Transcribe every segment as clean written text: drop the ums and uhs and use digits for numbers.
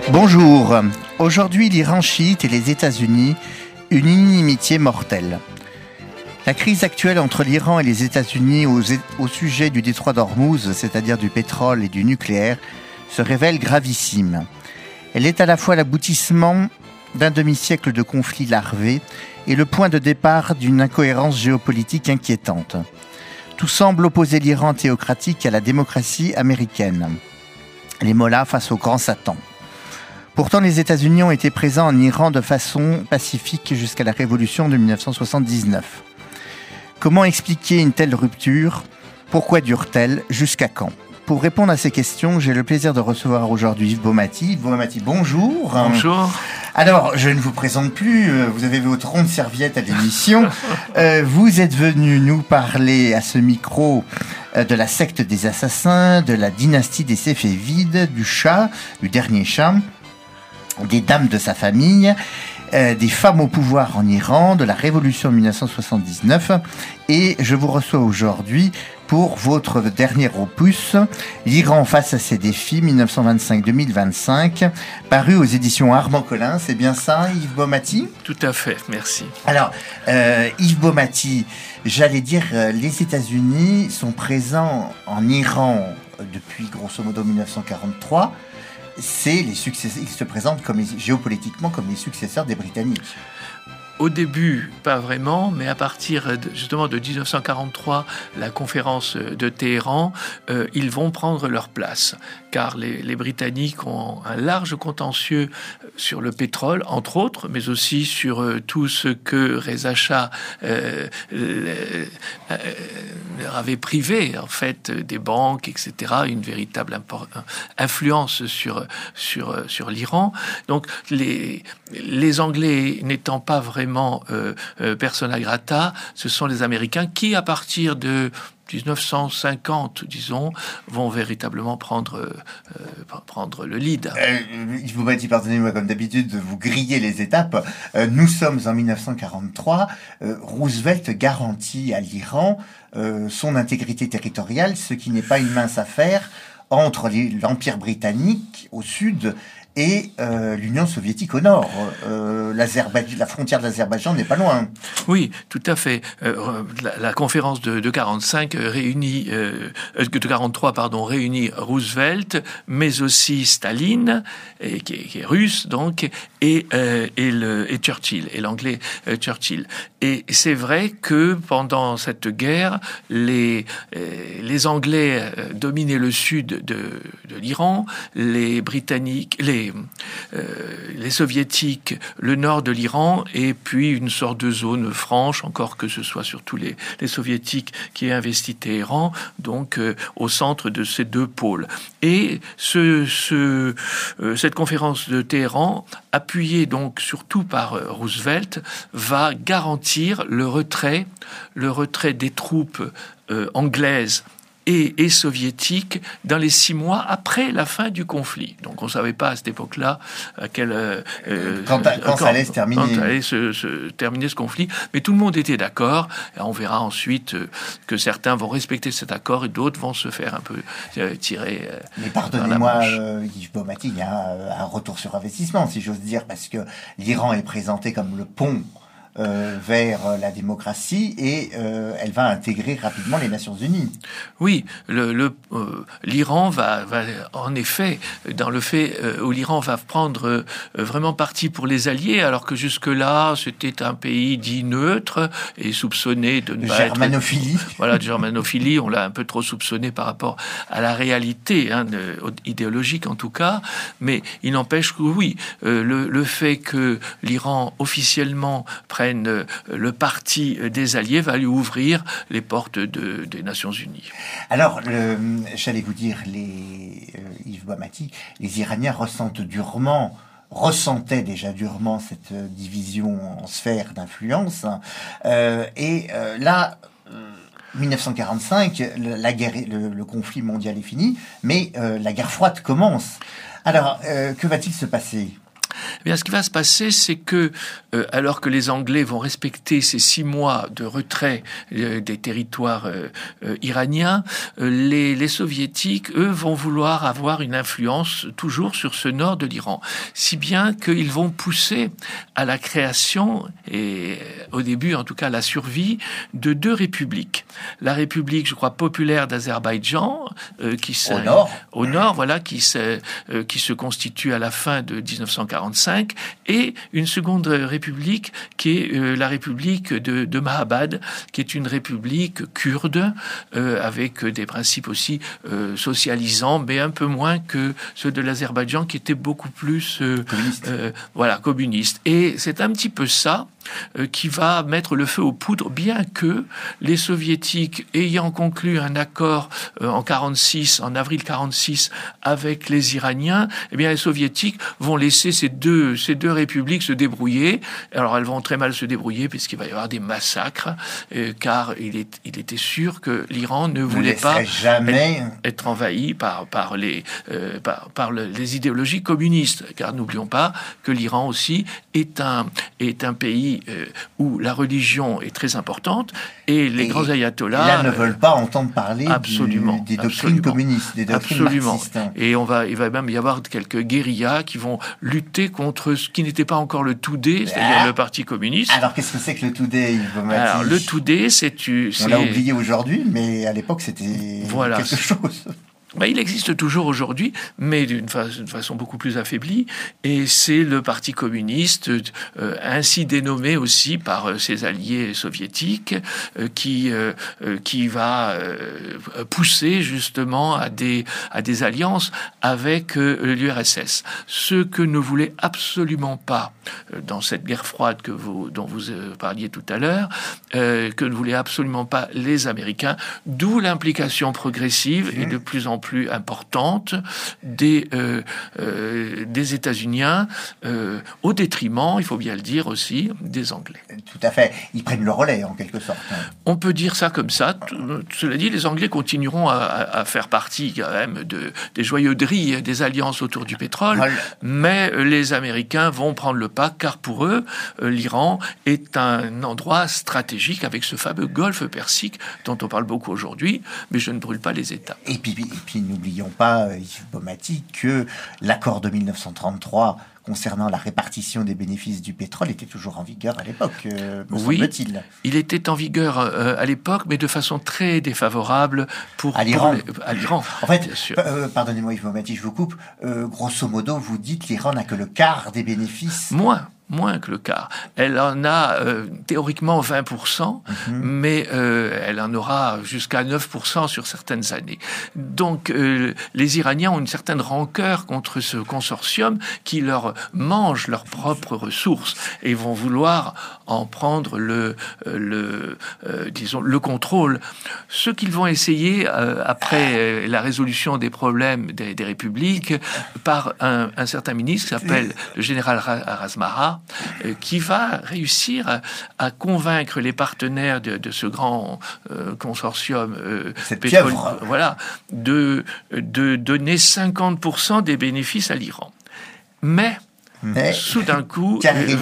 Bonjour. Aujourd'hui, l'Iran chiite et les États-Unis, une inimitié mortelle. La crise actuelle entre l'Iran et les États-Unis au sujet du détroit d'Ormuz, c'est-à-dire du pétrole et du nucléaire, se révèle gravissime. Elle est à la fois l'aboutissement d'un demi-siècle de conflits larvés et le point de départ d'une incohérence géopolitique inquiétante. Tout semble opposer l'Iran théocratique à la démocratie américaine. Les mollahs face au grand Satan. Pourtant, les États-Unis ont été présents en Iran de façon pacifique jusqu'à la révolution de 1979. Comment expliquer une telle rupture ? Pourquoi dure-t-elle ? Jusqu'à quand ? Pour répondre à ces questions, j'ai le plaisir de recevoir aujourd'hui Yves Baumati. Yves Baumati, bonjour. Bonjour. Alors, je ne vous présente plus, vous avez votre ronde serviette à l'émission. Vous êtes venu nous parler à ce micro de la secte des assassins, de la dynastie des Séfévides, du Shah, du dernier Shah, des dames de sa famille, des femmes au pouvoir en Iran, de la révolution de 1979. Et je vous reçois aujourd'hui pour votre dernier opus, l'Iran face à ses défis 1925-2025, paru aux éditions Armand Collin. C'est bien ça, Yves Baumati ? Tout à fait, merci. Alors, Yves Baumati, j'allais dire, les États-Unis sont présents en Iran depuis grosso modo 1943. C'est les successeurs, ils se présentent géopolitiquement comme les successeurs des Britanniques. Au début, pas vraiment, mais à partir justement de 1943, la conférence de Téhéran, ils vont prendre leur place, car les Britanniques ont un large contentieux sur le pétrole, entre autres, mais aussi sur tout ce que Reza Shah leur avait privé, en fait, des banques, etc., une véritable influence sur l'Iran. Donc, les Anglais n'étant pas vraiment persona grata, ce sont les Américains qui, à partir de 1950, disons, vont véritablement prendre le lead. Yves Baumati, pardonnez-moi, comme d'habitude, de vous griller les étapes. Nous sommes en 1943. Roosevelt garantit à l'Iran son intégrité territoriale, ce qui n'est pas une mince affaire entre l'Empire britannique au sud et l'Union soviétique au nord. La frontière de l'Azerbaïdjan n'est pas loin. Oui, tout à fait. La conférence de 45 réunit, de 43 réunit Roosevelt, mais aussi Staline, qui est russe donc, et Churchill, et l'anglais Churchill. Et c'est vrai que pendant cette guerre, les Anglais dominaient le sud de l'Iran, les Britanniques, les Soviétiques, le nord de l'Iran, et puis une sorte de zone franche, encore que ce soit surtout les Soviétiques qui aient investi Téhéran, donc au centre de ces deux pôles. Et cette conférence de Téhéran, appuyée donc surtout par Roosevelt, va garantir le retrait des troupes anglaises et soviétique dans les 6 mois après la fin du conflit. Donc on ne savait pas à cette époque-là quand ça allait se terminer. Quand allait se terminer ce conflit. Mais tout le monde était d'accord. Et on verra ensuite que certains vont respecter cet accord et d'autres vont se faire un peu tirer. Mais pardonnez-moi, Yves Baumati, il y a un retour sur investissement, si j'ose dire, parce que l'Iran est présenté comme le pont vers la démocratie et elle va intégrer rapidement les Nations Unies. Oui, l'Iran va en effet, dans le fait où l'Iran va prendre vraiment parti pour les alliés, alors que jusque-là c'était un pays dit neutre et soupçonné de ne pas germanophilie. De germanophilie, on l'a un peu trop soupçonné par rapport à la réalité idéologique en tout cas, mais il n'empêche que oui, le fait que l'Iran officiellement prenne le parti des alliés va lui ouvrir les portes des Nations Unies. Alors, j'allais vous dire, Yves Baumati, les Iraniens ressentaient déjà durement cette division en sphères d'influence. Là, 1945, la guerre, le conflit mondial est fini, mais la guerre froide commence. Alors, que va-t-il se passer ? Eh bien, ce qui va se passer, c'est que, alors que les Anglais vont respecter ces 6 mois de retrait des territoires iraniens, les Soviétiques, eux, vont vouloir avoir une influence toujours sur ce nord de l'Iran, si bien qu'ils vont pousser à la création, et au début, en tout cas, la survie de 2 républiques. La République, je crois, populaire d'Azerbaïdjan, au nord, voilà, qui se constitue à la fin de 1945, et une seconde république qui est la République de Mahabad, qui est une république kurde, avec des principes aussi socialisants, mais un peu moins que ceux de l'Azerbaïdjan, qui étaient beaucoup plus communistes. Et c'est un petit peu ça qui va mettre le feu aux poudres, bien que les Soviétiques, ayant conclu un accord en avril 46, avec les Iraniens, eh bien les Soviétiques vont laisser ces deux républiques se débrouiller. Alors elles vont très mal se débrouiller puisqu'il va y avoir des massacres, car il était sûr que l'Iran ne voulait pas jamais être envahi par les idéologies communistes, car n'oublions pas que l'Iran aussi est un pays où la religion est très importante, et les grands ayatollahs là ne veulent pas entendre parler des doctrines communistes, des doctrines marxistes. Et il va même y avoir quelques guérillas qui vont lutter contre ce qui n'était pas encore le Tudeh, c'est-à-dire le Parti communiste. Alors qu'est-ce que c'est que le Tudeh, Alors le Tudeh, on l'a oublié aujourd'hui, mais à l'époque c'était quelque chose. Il existe toujours aujourd'hui, mais d'une façon beaucoup plus affaiblie, et c'est le Parti communiste, ainsi dénommé aussi par ses alliés soviétiques, qui va pousser justement à des alliances avec l'URSS. Ce que ne voulait absolument pas, dans cette guerre froide dont vous parliez tout à l'heure, que ne voulaient absolument pas les Américains, d'où l'implication progressive et de plus en plus importante des États-Uniens, au détriment, il faut bien le dire aussi, des Anglais. Tout à fait. Ils prennent le relais, en quelque sorte. On peut dire ça comme ça. Cela dit, les Anglais continueront à faire partie quand même des joyauderies, des alliances autour du pétrole, mais les Américains vont prendre le pas, car pour eux, l'Iran est un endroit stratégique avec ce fameux golfe Persique dont on parle beaucoup aujourd'hui, mais je ne brûle pas les États. Et puis n'oublions pas, Yves Baumati, que l'accord de 1933 concernant la répartition des bénéfices du pétrole était toujours en vigueur à l'époque, me semble-t-il. Il était en vigueur à l'époque, mais de façon très défavorable à l'Iran. En fait, pardonnez-moi Yves Baumati, je vous coupe, grosso modo, vous dites l'Iran n'a que le quart des bénéfices. Moins que le quart. Elle en a théoriquement 20%, mais elle en aura jusqu'à 9% sur certaines années. Donc les Iraniens ont une certaine rancœur contre ce consortium qui leur mange leurs propres ressources et vont vouloir en prendre le contrôle. Ce qu'ils vont essayer après la résolution des problèmes des républiques par un certain ministre qui s'appelle le général Razmara, qui va réussir à convaincre les partenaires de ce grand consortium pétrolier, de donner 50% des bénéfices à l'Iran. Mais soudain coup,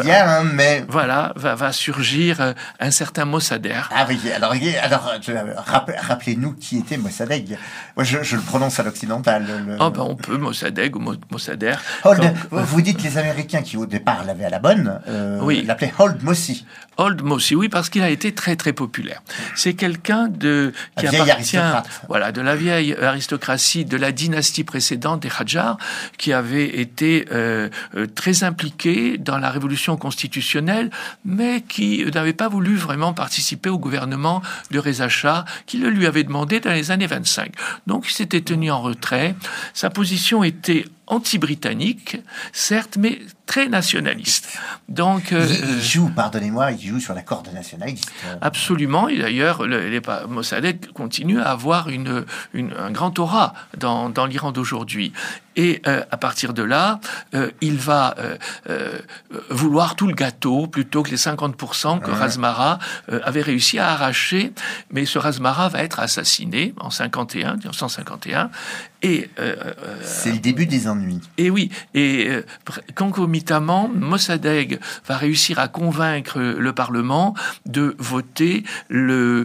va surgir un certain Mossadegh. Ah oui, alors rappelez-nous qui était Mossadegh. Moi, je le prononce à l'occidental. On peut Mossadegh ou Mossadegh. Vous dites les Américains qui au départ l'avaient à la bonne, l'appelaient Old Mossi. Old Mossi, oui, parce qu'il a été très très populaire. C'est quelqu'un qui appartient, de la vieille aristocratie de la dynastie précédente des Qajars, qui avait été très impliqué dans la révolution constitutionnelle, mais qui n'avait pas voulu vraiment participer au gouvernement de Reza Shah, qui le lui avait demandé dans les années 25. Donc il s'était tenu en retrait. Sa position était anti-britannique, certes, mais très nationaliste. Donc, il joue sur la corde nationaliste. Absolument. Et d'ailleurs, Mossadegh continue à avoir un grand aura dans l'Iran d'aujourd'hui. Et à partir de là, il va vouloir tout le gâteau plutôt que les 50% que Ras Marra avait réussi à arracher. Mais ce Ras Marra va être assassiné en 1951. Et c'est le début des ennuis. Et oui, et concomitamment, Mossadegh va réussir à convaincre le Parlement de voter le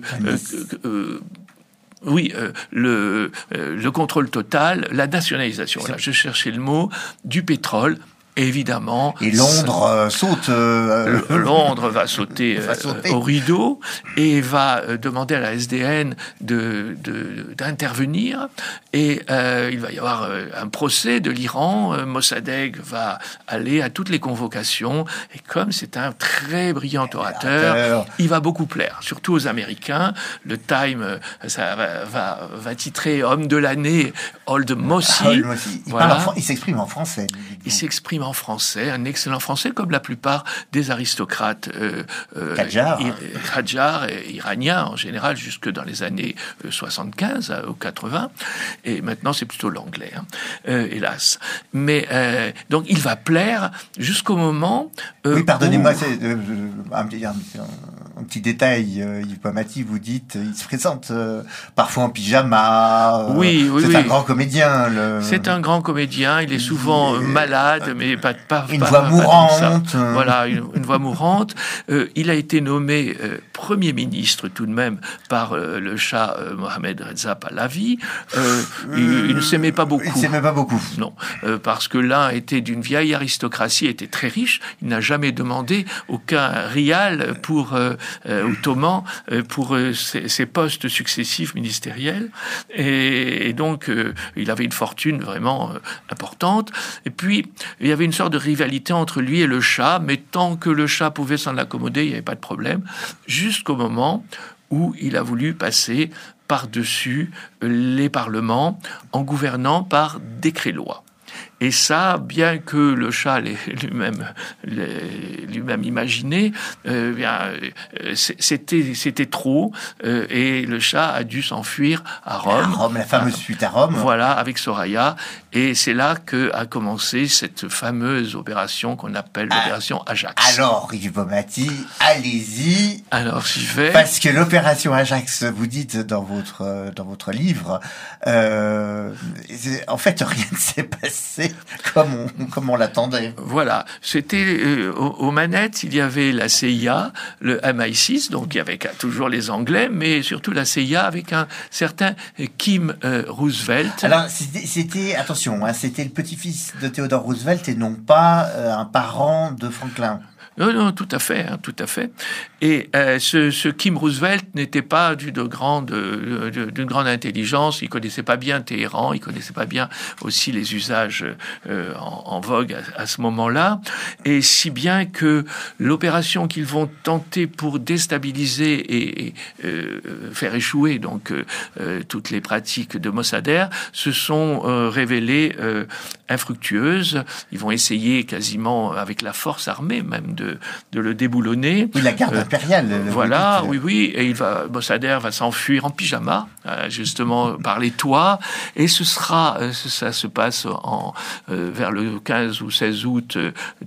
contrôle total, la nationalisation. Voilà, je cherchais le mot, du pétrole. Évidemment. Et Londres saute. Londres va sauter au rideau et va demander à la SDN d'intervenir. Et il va y avoir un procès de l'Iran. Mossadegh va aller à toutes les convocations. Et comme c'est un très brillant orateur, il va beaucoup plaire, surtout aux Américains. Le Time va titrer homme de l'année Old Mossi. Voilà. Il s'exprime en français. Il s'exprime en français, un excellent français, comme la plupart des aristocrates Qadjar et iraniens en général, jusque dans les années 75 ou 80. Et maintenant, c'est plutôt l'anglais, hélas. Mais donc, il va plaire jusqu'au moment. Oui, pardonnez-moi, c'est un petit détail. Yves Boamati, vous dites, il se présente parfois en pyjama. Oui. C'est un grand comédien. C'est un grand comédien. Il est souvent malade, mais pas une voix mourante. Voilà, une voix mourante. Il a été nommé Premier ministre tout de même par le Shah Mohammad Reza Pahlavi. Il ne s'aimait pas beaucoup. Il s'aimait pas beaucoup. Non, parce que l'un était d'une vieille aristocratie, était très riche. Il n'a jamais demandé aucun rial pour ottoman pour ses postes successifs ministériels. Et donc, il avait une fortune vraiment importante. Et puis, il y avait une sorte de rivalité entre lui et le Shah, mais tant que le Shah pouvait s'en accommoder, il n'y avait pas de problème, jusqu'au moment où il a voulu passer par-dessus les parlements en gouvernant par décret-loi. Et ça, bien que le Shah l'ait lui-même imaginé, c'était trop, et le Shah a dû s'enfuir à Rome. La fameuse fuite à Rome. Voilà, avec Soraya. Et c'est là qu'a commencé cette fameuse opération qu'on appelle l'opération Ajax. Alors, Yves Boamati, allez-y. Alors, j'y vais. Parce que l'opération Ajax, vous dites dans votre livre, en fait, rien ne s'est passé comme on l'attendait. Voilà. C'était aux manettes, il y avait la CIA, le MI6, donc il y avait toujours les Anglais, mais surtout la CIA avec un certain Kim Roosevelt. Alors, c'était c'était le petit-fils de Theodore Roosevelt et non pas un parent de Franklin. Non, tout à fait. Et ce Kim Roosevelt n'était pas d'une grande intelligence. Il connaissait pas bien Téhéran, il connaissait pas bien aussi les usages en vogue à ce moment-là. Et si bien que l'opération qu'ils vont tenter pour déstabiliser et faire échouer donc toutes les pratiques de Mossadegh se sont révélées infructueuses. Ils vont essayer quasiment avec la force armée même de le déboulonner. Oui, la garde impériale. Voilà, oui. Et Mossadegh va s'enfuir en pyjama, justement par les toits. Et ça se passe vers le 15 ou 16 août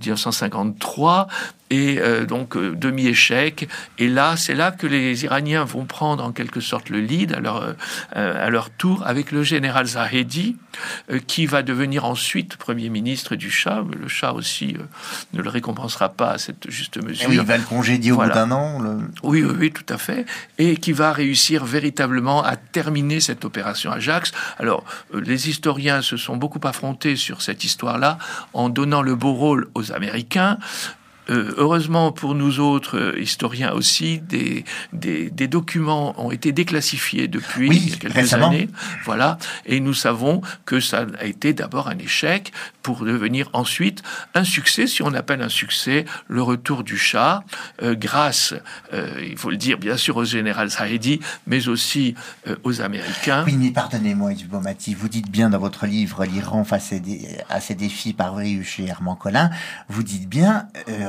1953. Et donc demi-échec. Et là, c'est là que les Iraniens vont prendre en quelque sorte le lead à leur tour avec le général Zahedi, qui va devenir ensuite Premier ministre du Shah. Le Shah aussi ne le récompensera pas à cette juste mesure. Oui, il va le congédier au bout d'un an. Oui, tout à fait. Et qui va réussir véritablement à terminer cette opération Ajax. Alors, les historiens se sont beaucoup affrontés sur cette histoire-là en donnant le beau rôle aux Américains. Heureusement pour nous autres historiens aussi, des documents ont été déclassifiés depuis quelques années. Voilà. Et nous savons que ça a été d'abord un échec pour devenir ensuite un succès, si on appelle un succès, le retour du Shah, grâce, il faut le dire bien sûr au général Zahedi, mais aussi aux Américains. Oui, mais pardonnez-moi, Yves Boamati, vous dites bien dans votre livre, l'Iran face à ses défis, paru chez Hermann Collin, vous dites bien,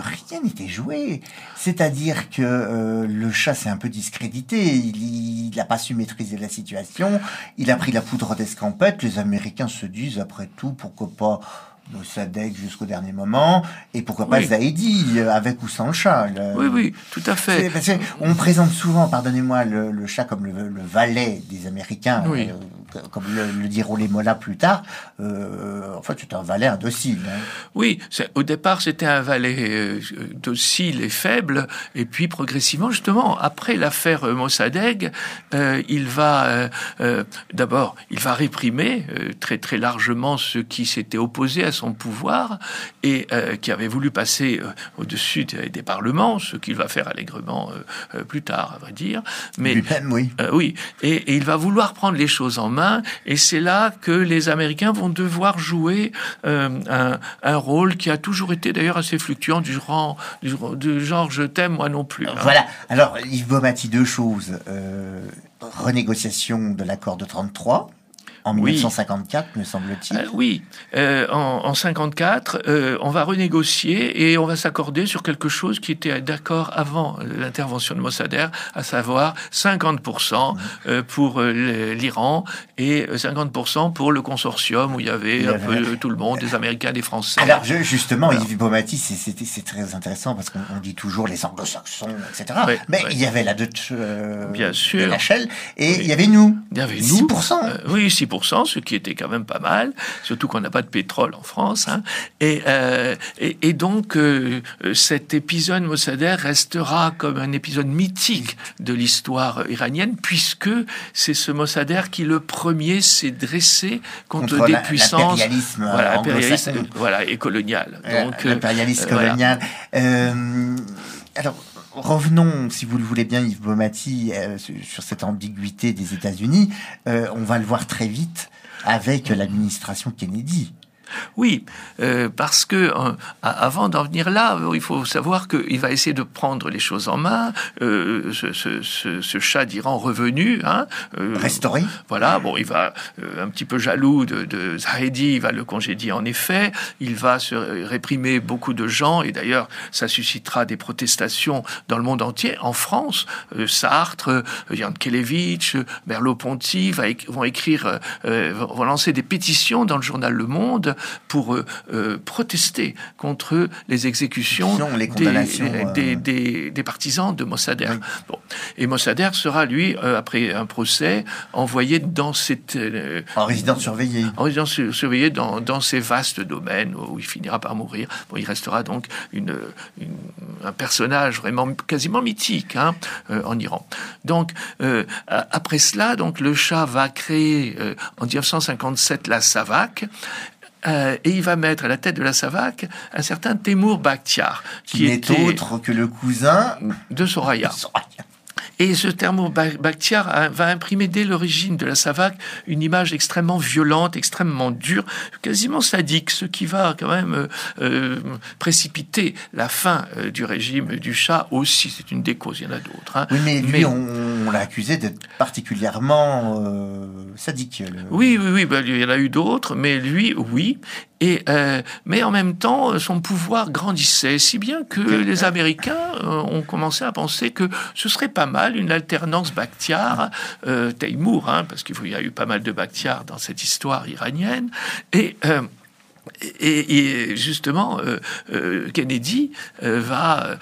rien n'était joué. C'est-à-dire que le Shah s'est un peu discrédité. Il n'a pas su maîtriser la situation. Il a pris la poudre d'escampette. Les Américains se disent, après tout, pourquoi pas Mossadegh jusqu'au dernier moment, et pourquoi pas Zaidi, avec ou sans le Shah. Oui, tout à fait. On présente souvent, pardonnez-moi, le Shah comme le valet des Américains, comme le diront les mollahs plus tard. En fait, c'est un valet indocile. Oui, au départ, c'était un valet docile et faible, et puis progressivement, justement, après l'affaire Mossadegh, il va d'abord, il va réprimer très très largement ceux qui s'étaient opposés à son pouvoir et qui avait voulu passer au-dessus des parlements, ce qu'il va faire allègrement plus tard, à vrai dire. Mais lui-même, oui. Oui, et il va vouloir prendre les choses en main, et c'est là que les Américains vont devoir jouer un rôle qui a toujours été d'ailleurs assez fluctuant, du genre je t'aime, moi non plus. Voilà. Alors, Yves Baumati, deux choses. Renégociation de l'accord de 1933. En 1954, me semble-t-il. Oui, en 54, on va renégocier et on va s'accorder sur quelque chose qui était d'accord avant l'intervention de Mossadegh, à savoir 50% pour l'Iran et 50% pour le consortium où il y avait un peu tout le monde, des Américains, des Français. Alors justement, Yves Baumati, c'est très intéressant parce qu'on dit toujours les anglo-saxons, etc. Mais il y avait la Dutch, bien sûr, LHL, et il y avait nous. Il y avait 6%. Oui, 6%, ce qui était quand même pas mal, surtout qu'on n'a pas de pétrole en France. Hein. Et donc, cet épisode Mossadegh restera comme un épisode mythique de l'histoire iranienne, puisque c'est ce Mossadegh qui, le premier, s'est dressé contre des puissances... L'impérialisme et colonial. Donc, l'impérialisme colonial. Alors, revenons, si vous le voulez bien, Yves Baumati, sur cette ambiguïté des États-Unis. On va le voir très vite avec l'administration Kennedy. Oui, parce que avant d'en venir là, il faut savoir qu'il va essayer de prendre les choses en main. Ce Shah d'Iran revenu, restauré. Voilà, bon, il va un petit peu jaloux de Zaidi, il va le congédier en effet. Il va se réprimer beaucoup de gens et d'ailleurs, ça suscitera des protestations dans le monde entier. En France, Sartre, Yankelevitch, Merleau-Ponty vont lancer des pétitions dans le journal Le Monde pour protester contre les exécutions des partisans de Mossadegh. Oui. Bon. Et Mossadegh sera, lui, après un procès, envoyé dans cette... en résidence surveillée. En résidence surveillée dans ces vastes domaines où il finira par mourir. Bon, il restera donc un personnage vraiment quasiment mythique en Iran. Donc, après cela, donc, le Shah va créer en 1957 la SAVAK, et il va mettre à la tête de la SAVAK un certain Temur Bakhtiar, qui n'est autre que le cousin de Soraya. Et ce Temur Bakhtiar va imprimer dès l'origine de la SAVAK une image extrêmement violente, extrêmement dure, quasiment sadique, ce qui va quand même précipiter la fin du régime du Shah aussi. C'est une des causes, il y en a d'autres. Oui, mais lui, on l'a accusé d'être particulièrement sadique. Oui, il y en a eu d'autres, mais lui, oui. Mais en même temps, son pouvoir grandissait, si bien que les Américains ont commencé à penser que ce serait pas mal une alternance Bakhtiar, Teymour, parce qu'il y a eu pas mal de Bakhtiar dans cette histoire iranienne, et justement, Kennedy va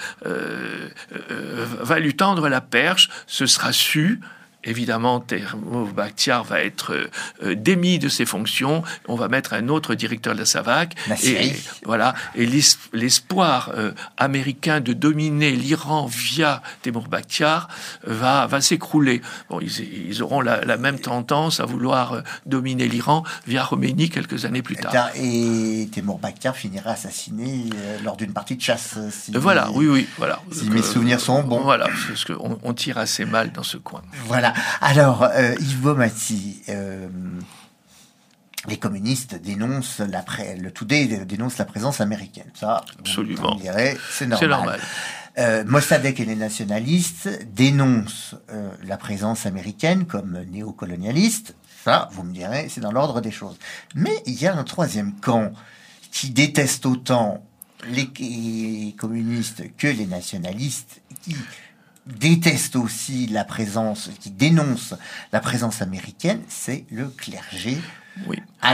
lui tendre la perche, ce sera su. Évidemment, Temur Bakhtiar va être démis de ses fonctions. On va mettre un autre directeur de la SAVAK. Et l'espoir américain de dominer l'Iran via Temur Bakhtiar va s'écrouler. Bon, ils auront la même tendance à vouloir dominer l'Iran via Khomeini quelques années plus tard. Et Temur Bakhtiar finira assassiné lors d'une partie de chasse. Voilà. Si mes souvenirs sont bons. Voilà, parce qu'on tire assez mal dans ce coin. Voilà. Alors, Yves Baumati, les communistes dénoncent le Today dénonce la présence américaine. Ça, absolument. On dirait, c'est normal. Mossadegh et les nationalistes dénoncent la présence américaine comme néocolonialiste. Ça, vous me direz, c'est dans l'ordre des choses. Mais il y a un troisième camp qui déteste autant les communistes que les nationalistes, qui détestent aussi la présence, qui dénoncent la présence américaine, c'est le clergé. Oui.